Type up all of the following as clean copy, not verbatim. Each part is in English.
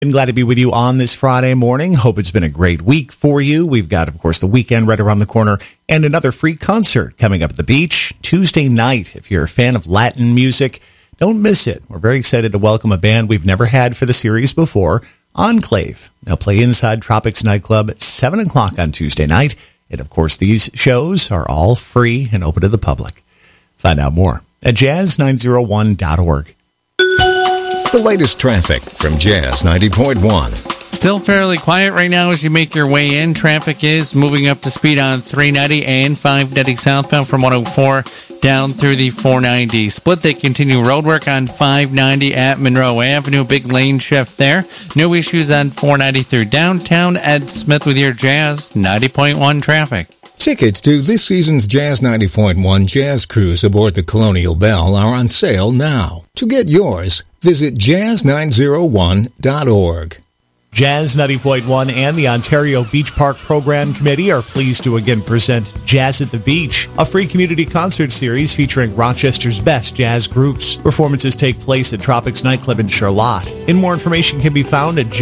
I'm glad to be with you on this Friday morning. Hope it's been a great week for you. We've got, of course, the weekend right around the corner and another free concert coming up at the beach Tuesday night. If you're a fan of Latin music, don't miss it. We're very excited to welcome a band we've never had for the series before, Enclave. They'll play inside Tropics Nightclub at 7 o'clock on Tuesday night. And, of course, these shows are all free and open to the public. Find out more at jazz901.org. The latest traffic from Jazz 90.1. Still fairly quiet right now as you make your way in. Traffic is moving up to speed on 390 and 590 southbound from 104 down through the 490 split. They continue roadwork on 590 at Monroe Avenue. Big lane shift there. No issues on 490 through downtown. Ed Smith with your Jazz 90.1 traffic. Tickets to this season's Jazz 90.1 Jazz Cruise aboard the Colonial Belle are on sale now. To get yours, visit jazz901.org. Jazz 90.1 and the Ontario Beach Park Program Committee are pleased to again present Jazz at the Beach, a free community concert series featuring Rochester's best jazz groups. Performances take place at Tropics Nightclub in Charlotte. And more information can be found at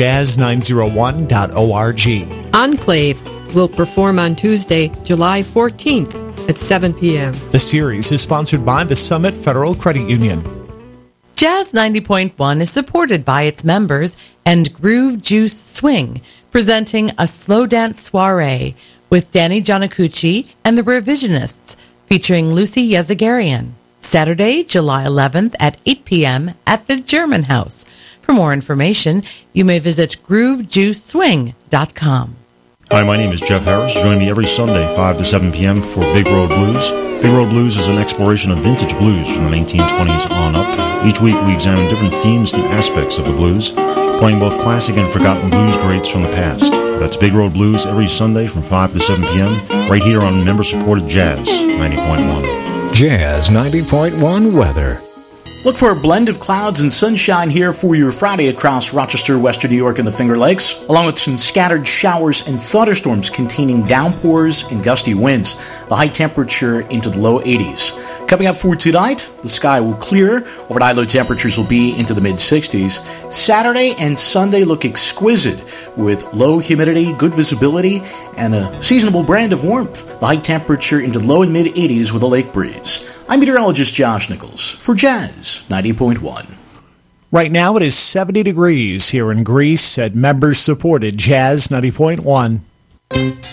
jazz901.org. Enclave will perform on Tuesday, July 14th at 7 p.m. The series is sponsored by the Summit Federal Credit Union. Jazz 90.1 is supported by its members and Groove Juice Swing, presenting a slow dance soiree with Danny Giannacucci and the Revisionists, featuring Lucy Yezagarian. Saturday, July 11th at 8 p.m. at the German House. For more information, you may visit groovejuiceswing.com. Hi, my name is Jeff Harris. Join me every Sunday, 5 to 7 p.m. for Big Road Blues. Big Road Blues is an exploration of vintage blues from the 1920s on up. Each week we examine different themes and aspects of the blues, playing both classic and forgotten blues greats from the past. That's Big Road Blues every Sunday from 5 to 7 p.m. right here on member-supported Jazz 90.1. Jazz 90.1 weather. Look for a blend of clouds and sunshine here for your Friday across Rochester, Western New York, and the Finger Lakes, along with some scattered showers and thunderstorms containing downpours and gusty winds. The high temperature into the low 80s. Coming up for tonight, the sky will clear. Overnight low temperatures will be into the mid-60s. Saturday and Sunday look exquisite with low humidity, good visibility, and a seasonable brand of warmth. The high temperature into low and mid-80s with a lake breeze. I'm meteorologist Josh Nichols for Jazz 90.1. Right now it is 70 degrees here in Greece at members-supported Jazz 90.1.